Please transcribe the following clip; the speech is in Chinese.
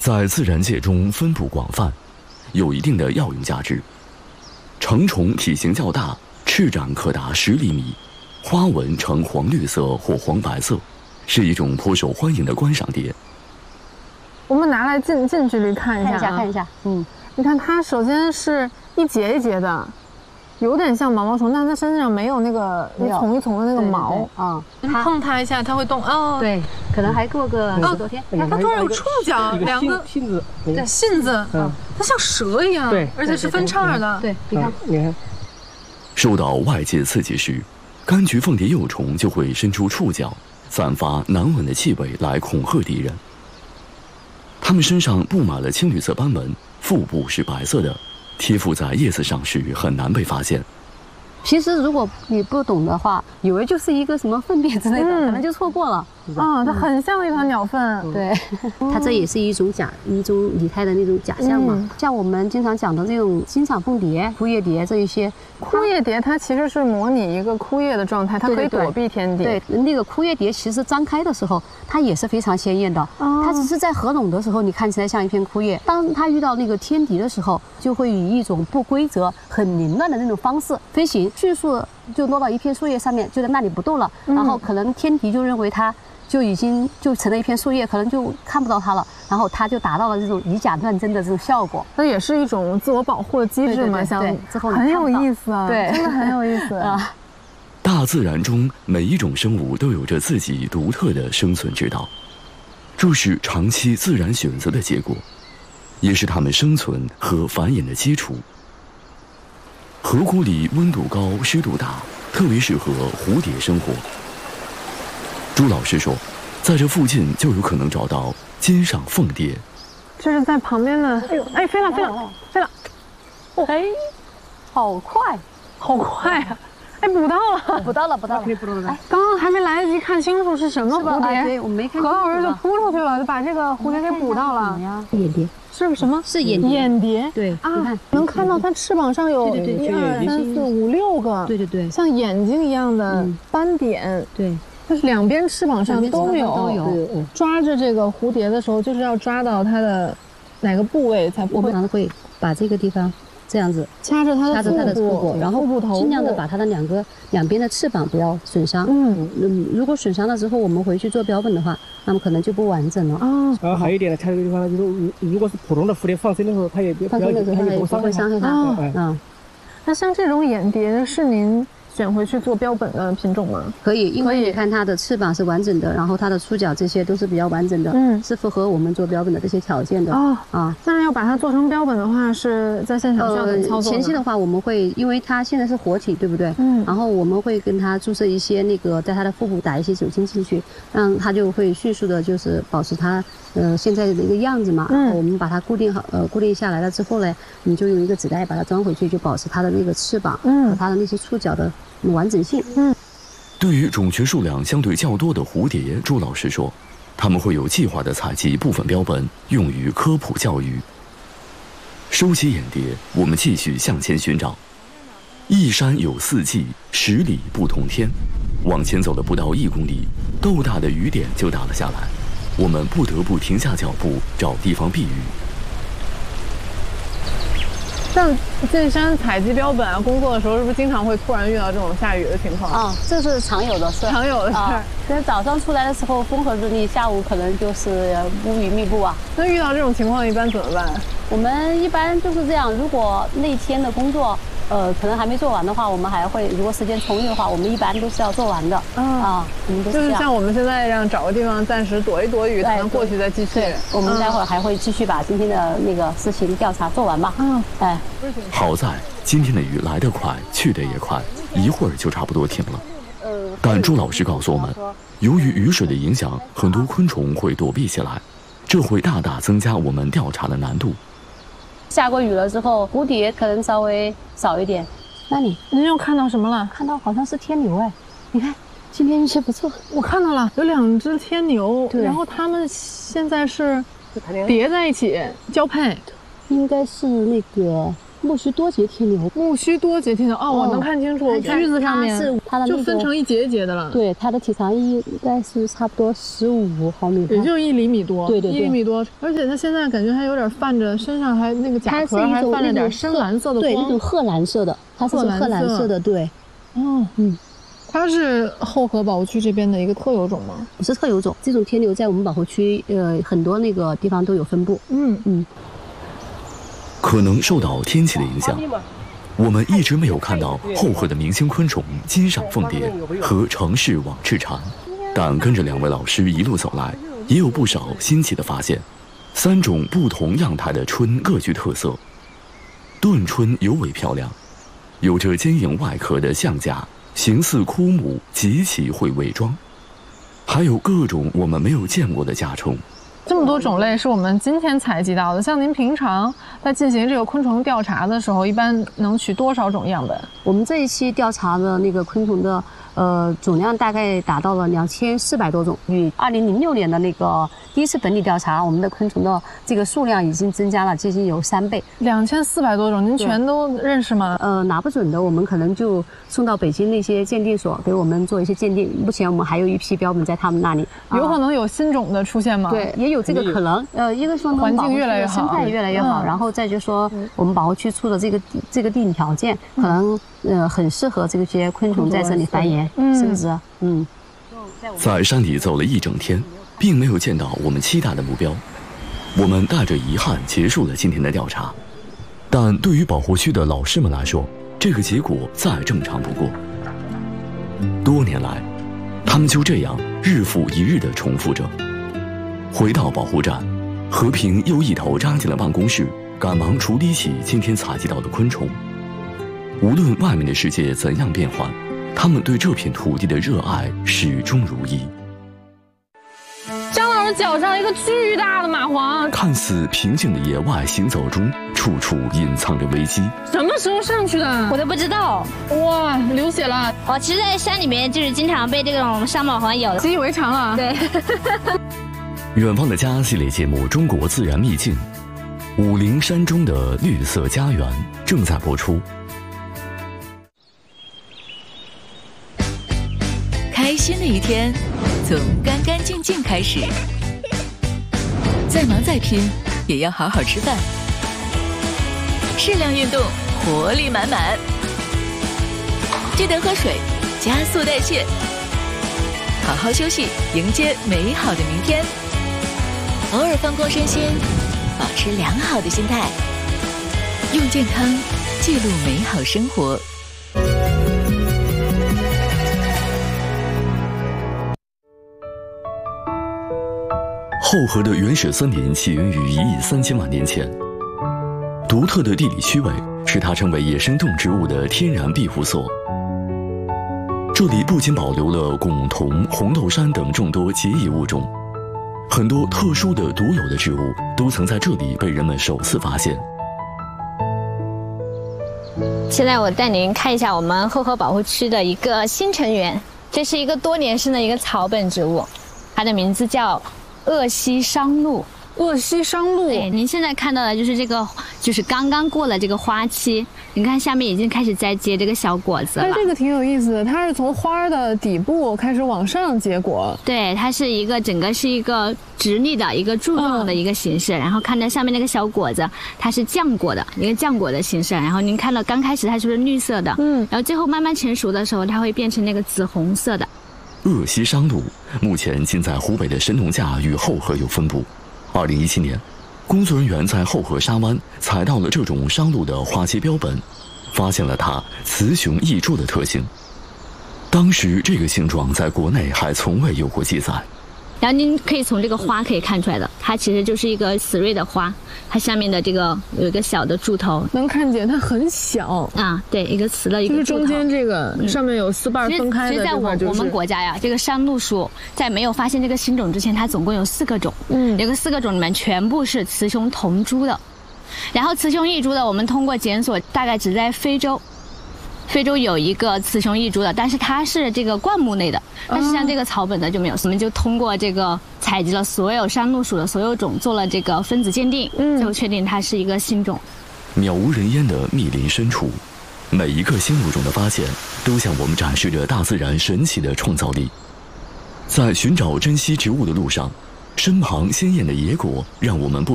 在自然界中分布广泛，有一定的药用价值。成虫体型较大，翅展可达10厘米，花纹呈黄绿色或黄白色，是一种颇受欢迎的观赏蝶。 我们拿来近距离看一下， 看一下。 你看它首先是一节一节的，有点像毛毛虫，但它身上没有那个一丛一丛的那个毛啊。 碰它一下，它会动哦。 对，可能还过个10多天。 它突然有触角，两个信子， 对，信子，它像蛇一样， 对， 而且是分叉的。 对，你看。 受到外界刺激时，柑橘凤蝶幼虫就会伸出触角，散发难闻的气味来恐吓敌人。它们身上布满了青绿色斑纹，腹部是白色的，贴附在叶子上时很难被发现。 其实如果你不懂的话，以为就是一个什么粪便之类的，可能就错过了。 它很像一团鸟粪。 对，它这也是一种拟态的那种假象嘛。像我们经常讲的这种金嗓凤蝶、枯叶蝶这一些， 枯叶蝶它其实是模拟一个枯叶的状态，它可以躲避天敌。 对，那个枯叶蝶其实张开的时候，它也是非常鲜艳的。它只是在合拢的时候，你看起来像一片枯叶。当它遇到那个天敌的时候，就会以一种不规则、很凌乱的那种方式飞行，迅速就落到一片树叶上面，就在那里不动了。然后可能天敌就认为它就已经成了一片树叶，可能就看不到它了，然后它就达到了这种以假乱真的这种效果。 那也是一种自我保护的机制嘛， 之后很有意思啊， 对， 真的很有意思啊。 大自然中每一种生物都有着自己独特的生存之道，这是长期自然选择的结果，也是它们生存和繁衍的基础。河谷里温度高、湿度大，特别适合蝴蝶生活。朱老师说，在这附近就有可能找到金赏凤蝶。 这是在旁边的，哎，飞了！ 哎，好快， 好快啊！哎，捕到了！ 哎， 刚刚还没来得及看清楚是什么蝴蝶， 对，我没看清楚。 何老师就扑出去了，就把这个蝴蝶给捕到了。 眼蝶是什么？ 是眼蝶。 眼蝶。 对啊，能看到它翅膀上有1、2、3、4、5、6个， 对， 像眼睛一样的斑点。 对， 它是两边翅膀上都有。抓着这个蝴蝶的时候，就是要抓到它的哪个部位才不会。 我们常常会把这个地方这样子掐着它的腹部， 然后腹部头部尽量的把它的两边的翅膀不要损伤。如果损伤了之后，我们回去做标本的话，那么可能就不完整了。 然后还有一点呢，掐这个地方呢，就是如果是普通的蝴蝶放生的时候，它也不会伤害它。 那像这种眼蝶是您选回去做标本的品种吗？ 可以，因为你看它的翅膀是完整的，然后它的触角这些都是比较完整的，是符合我们做标本的这些条件的。 那要把它做成标本的话，是在现场需要怎么操作？ 前期的话，我们会，因为它现在是活体，对不对？然后我们会跟它注射一些那个，在它的腹部打一些酒精进去，让它就会迅速的，就是保持它现在的一个样子嘛。我们把它固定好，固定下来了之后呢，你就用一个纸袋把它装回去，就保持它的那个翅膀和它的那些触角的完整性。 对于种群数量相对较多的蝴蝶，朱老师说，他们会有计划地采集部分标本，用于科普教育。收集眼蝶，我们继续向前寻找。一山有4季，10里不同天。往前走了不到1公里，豆大的雨点就打了下来，我们不得不停下脚步，找地方避雨。 像进山采集标本工作的时候，是不是经常会突然遇到这种下雨的情况？ 这是常有的事。 常有的事。 其实早上出来的时候风和日丽，下午可能就是乌云密布啊。 那遇到这种情况一般怎么办？ 我们一般就是这样，如果那天的工作可能还没做完的话，我们还会，如果时间充裕的话，我们一般都是要做完的。我们都是这样。 就是像我们现在这样，找个地方暂时躲一躲雨，然后过去再继续。 对，我们待会儿还会继续把今天的那个事情调查做完吧。 好在今天的雨来得快，去得也快，一会儿就差不多停了。但朱老师告诉我们，由于雨水的影响，很多昆虫会躲避起来，这会大大增加我们调查的难度。 下过雨了之后，蝴蝶可能稍微少一点。那您又看到什么了？ 看到好像是天牛哎，你看今天运气不错。 我看到了，有2只天牛，然后它们现在是叠在一起交配， 应该是那个木须多节天牛。 木须多节天牛哦，我能看清楚，须子上面是它的就分成一节一节的了。 对，它的体长应该是差不多15毫米， 也就1厘米多。 对对对，1 厘米多。而且它现在感觉还有点泛着，身上还那个甲壳还泛着点深蓝色的光。 对，那种褐蓝色的，它是褐蓝色的，对。 哦，它是后河保护区这边的一个特有种吗？ 不是特有种，这种天牛在我们保护区很多那个地方都有分布。 可能受到天气的影响，我们一直没有看到后河的明星昆虫金赏凤蝶和城市网翅蝉，但跟着2位老师一路走来，也有不少新奇的发现。3种不同样态的鲲各具特色，盾鲲尤为漂亮，有着坚硬外壳的象甲，形似枯木，极其会伪装，还有各种我们没有见过的甲虫。 这么多种类是我们今天采集到的。像您平常在进行这个昆虫调查的时候，一般能取多少种样本？ 我们这一期调查的那个昆虫的总量大概达到了2400多种，与2006年的那个第一次本地调查，我们的昆虫的这个数量已经增加了接近有3倍。 2400多种，您全都认识吗？ 拿不准的，我们可能就送到北京那些鉴定所给我们做一些鉴定。目前我们还有一批标本在他们那里。 有可能有新种的出现吗？ 对，也有这个可能。一个说环境越来越好， 生态越来越好，然后再就说我们保护区处的这个地理条件，可能很适合这些昆虫在这里繁衍生殖。 在山里走了一整天，并没有见到我们期待的目标，我们带着遗憾结束了今天的调查。但对于保护区的老师们来说，这个结果再正常不过。多年来，他们就这样日复一日地重复着。回到保护站，和平又一头扎进了办公室，赶忙处理起今天采集到的昆虫。无论外面的世界怎样变幻，他们对这片土地的热爱始终如一。 张老师脚上一个巨大的蚂蟥， 看似平静的野外行走中，处处隐藏着危机。 什么时候上去的？ 我都不知道。 哇，流血了！ 我其实，在山里面就是经常被这种山蚂蟥咬的， 习以为常了。 对。 远方的家系列节目《中国自然秘境》，武陵山中的绿色家园正在播出。 开心的一天，从干干净净开始。再忙再拼，也要好好吃饭。适量运动，活力满满。记得喝水，加速代谢。好好休息，迎接美好的明天。偶尔放空身心，保持良好的心态，用健康记录美好生活。 后河的原始森林起源于1亿3000万年前，独特的地理区位使它成为野生动植物的天然庇护所。这里不仅保留了汞铜、红豆杉等众多结义物种，很多特殊的独有的植物都曾在这里被人们首次发现。 现在我带您看一下我们后河保护区的一个新成员，这是一个多年生的一个草本植物，它的名字叫鄂西商陆。 鄂西商陆， 对，您现在看到的就是这个，就是刚刚过了这个花期，你看下面已经开始在结这个小果子了。 它这个挺有意思的，它是从花的底部开始往上结果。 对，它是一个整个是一个直立的一个柱状的一个形式，然后看到下面那个小果子，它是浆果的一个浆果的形式，然后您看到刚开始它是不是绿色的？然后最后慢慢成熟的时候，它会变成那个紫红色的。 鄂西商陆目前仅在湖北的神农架与后河有分布。2017年，工作人员在后河沙湾采到了这种商陆的花期标本，发现了它雌雄异株的特性。当时这个形状在国内还从未有过记载。 然后您可以从这个花可以看出来的，它其实就是一个雌蕊的花，它下面的这个有一个小的柱头， 能看见它很小啊，对，一个雌的一个柱头， 就是中间这个上面有4瓣分开的。 其实在我们国家呀，这个山鹿属在没有发现这个新种之前，它总共有4个种，这个4个种里面全部是雌雄同株的，然后雌雄异株的，我们通过检索大概只在非洲有一个雌雄异株的，但是它是这个灌木类的，但是像这个草本的就没有。我们就通过这个采集了所有山鹿属的所有种，做了这个分子鉴定，最后确定它是一个新种。 渺无人烟的密林深处，每一个新物种的发现，都向我们展示着大自然神奇的创造力。在寻找珍稀植物的路上，身旁鲜艳的野果让我们不